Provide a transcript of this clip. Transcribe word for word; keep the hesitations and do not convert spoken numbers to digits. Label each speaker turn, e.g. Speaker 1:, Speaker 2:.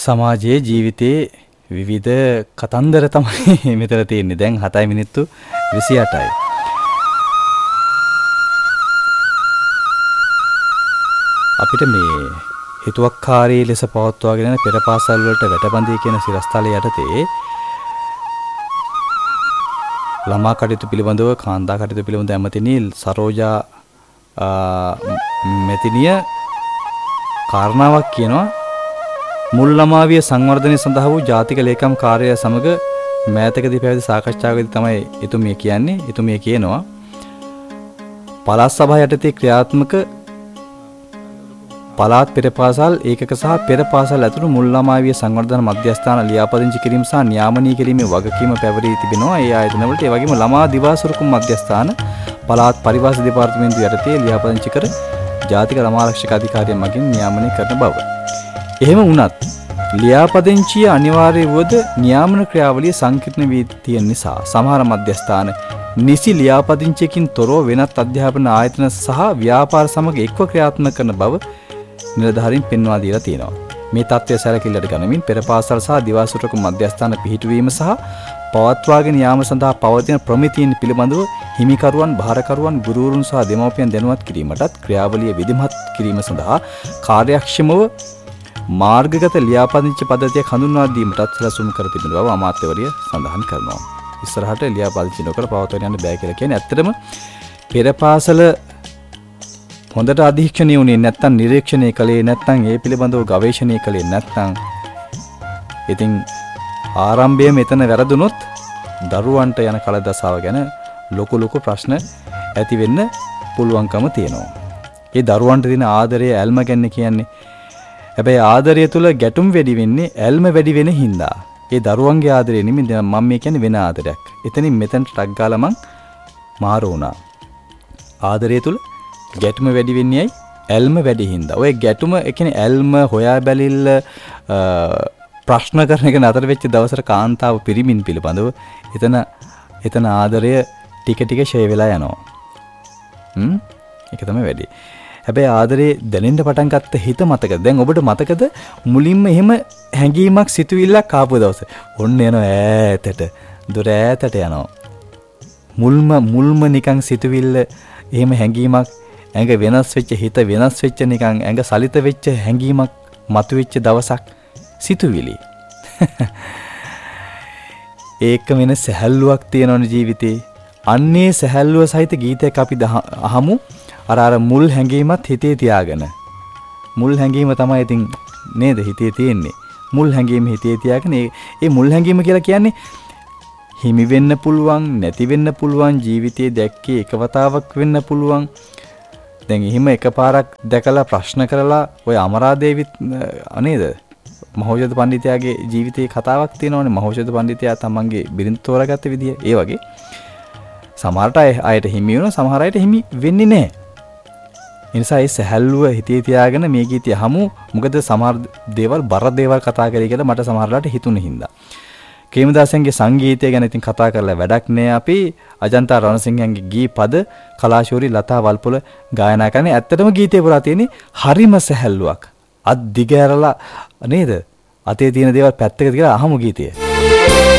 Speaker 1: සමාජයේ ජීවිතයේ විවිධ කතන්දර තමයි මෙතන තියෙන්නේ. දැන් හතයි මිනිත්තු විසි අටයි. අපිට මේ හිතුවක්කාරී ලෙස පවත්වාගෙන යන පෙරපාසල් වලට වැටබඳී කියන සිරස්තලයේ යටතේ ළමා කටයුතු පිළිබඳව කාන්තා කටයුතු පිළිබඳව ඇමතිනි සරෝජා මෙතිනිය කාරණාවක් කියනවා. මුල් ළමාවිය සංවර්ධනය සඳහා වූ ජාතික ලේකම් කාර්යාලය සමග මෑතකදී පැවති සාකච්ඡාවකදී තමයි එතුමිය කියන්නේ. එතුමිය කියනවා පළාත් සභාව යටතේ ක්‍රියාත්මක පළාත් පෙරපාසල් ඒකක සහ පෙරපාසල් ඇතුළු මුල් ළමාවිය සංවර්ධන මධ්‍යස්ථාන ලියාපදිංචි කිරීම සහ නියාමනය කිරීමේ වගකීම පැවරී තිබෙනවා. ඒ ආයතනවලට ඒ වගේම ළමා දිවාසුරුකුම් මධ්‍යස්ථාන පළාත් පරිවාස දෙපාර්තමේන්තුව යටතේ ලියාපදිංචි කර ජාතික ළමා ආරක්ෂක අධිකාරිය මගින් නියාමනය කරන බව. එහෙම වුණත් ලියාපදිංචිය අනිවාර්ය වූද නියාමන ක්‍රියාවලිය සංකීර්ණ වී තියෙන නිසා සමහර මධ්‍යස්ථාන නිසි ලියාපදිංචියකින් තොරව වෙනත් අධ්‍යාපන ආයතන සහ ව්‍යාපාර සමග එක්ව ක්‍රියාත්මක කරන බව නිලධාරීන් පෙන්වා දීලා තියෙනවා. මේ තත්ත්වය සැලකිල්ලට ගනිමින් පෙරපාසල් සහ දිවාසුරුකුම් මධ්‍යස්ථාන පිහිටුවීම සහ පවත්වාගෙන යාම සඳහා පවතින ප්‍රමිතීන් පිළිබඳව හිමිකරුවන්, භාරකරුවන්, ගුරුවරුන් සහ දෙමව්පියන් දැනුවත් කිරීමටත් ක්‍රියාවලිය විධිමත් කිරීම සඳහා කාර්යක්ෂමව මාර්ගගත ලියාපදිංචි පද්ධතියක් හඳුන්වා දීමටත් සැලසුම් කර තිබෙන බව අමාත්‍යවරිය සඳහන් කරනවා. ඉස්සරහට ලියාපදිංචි නොකර පවත්වාගෙන යන්න බෑ කියලා කියන්නේ ඇත්තටම පෙරපාසල හොඳට අධීක්ෂණය වුණේ නැත්නම් නිරීක්ෂණය කළේ නැත්නම් ඒ පිළිබඳව ගවේෂණය කළේ නැත්නම් ඉතින් ආරම්භයේ මෙතන වැරදුනොත් දරුවන්ට යන කලදසාව ගැන ලොකු ලොකු ප්‍රශ්න ඇති වෙන්න පුළුවන්කම තියෙනවා. ඒ දරුවන්ට දෙන ආදරය ඇල්ම ගැන කියන්නේ. හැබැයි ආදරය තුල ගැටුම් වැඩි වෙන්නේ ඇල්ම වැඩි වෙන හින්දා. ඒ දරුවන්ගේ ආදරය නෙමෙයි මම මේ කියන්නේ වෙන ආදරයක්. එතනින් මෙතනට ටක් ගාලා මං මාරු වුණා. ආදරය තුල ගැටුම වැඩි වෙන්නේ ඇයි? ඇල්ම වැඩි හින්දා. ඔය ගැටුම ඒ කියන්නේ ඇල්ම හොයා බැලිල්ල ප්‍රශ්න කරන එක නතර වෙච්ච දවසට කාන්තාව පිරිමින් පිළිබඳව එතන එතන ආදරය ටික ටික ෂේ වෙලා යනවා. හ්ම් ඒක තමයි වැඩි. හැබැයි ආදරේ දැනෙන්න පටන් ගත්ත හිත මතකද? දැන් ඔබට මතකද මුලින්ම එහෙම හැඟීමක් සිතුවිල්ලක් ආපු දවස? ඔන්න යනවා ඈතට. දොර ඈතට යනවා. මුල්ම මුල්ම නිකන් සිතුවිල්ල එහෙම හැඟීමක් ඇඟ වෙනස් වෙච්ච හිත වෙනස් වෙච්ච නිකන් ඇඟ සලිත වෙච්ච හැඟීමක් මතුවෙච්ච දවසක් සිතුවිලි. ඒක වෙන සැහැල්ලුවක් තියෙනවනේ ජීවිතේ. අන්නේ සැහැල්ලුව සහිත ගීතයක් අපි අහමු. අර අර මුල් හැඟීමත් හිතේ තියාගෙන. මුල් හැඟීම තමයි ඉතින් නේද හිතේ තියෙන්නේ. මුල් හැඟීම හිතේ තියාගෙන ඒ මුල් හැඟීම කියලා කියන්නේ හිමි වෙන්න පුළුවන්, නැති වෙන්න පුළුවන්, ජීවිතයේ දැක්කේ එක වතාවක් වෙන්න පුළුවන්. දැන් එහෙම එකපාරක් දැකලා ප්‍රශ්න කරලා ඔය අමරාදේවිත් නේද? මහෞෂධ පඬිතුයාගේ ජීවිතයේ කතාවක් තියෙනවනේ. මහෞෂධ පඬිතුයා තමන්ගේ බිරිඳ තෝරාගත්ත විදිය. ඒ වගේ සමහරට අයට හිමි වෙනවා, සමහර අයට හිමි වෙන්නේ නැහැ. ඒ නිසා ඒ සැහැල්ලුව හිතේ තියාගෙන මේ ගීතය අහමු. මොකද සමහර දේවල් බර දේවල් කතා කරේ කියලා මට සමහරලාට හිතුනේ හින්දා. කේමදාසන්ගේ සංගීතය ගැන ඉතින් කතා කරලා වැඩක් නෑ. අපි අජන්තා රණසිංහන්ගේ ගී පද කලාශූරී ලතා වල්පොල ගායනා කරන්නේ. ඇත්තටම ගීතේ පුරා තියෙන්නේ හරිම සැහැල්ලුවක්. අත් දිග ඇරලා නේද? අතේ තියෙන දේවල් පැත්තකට තියලා අහමු ගීතය.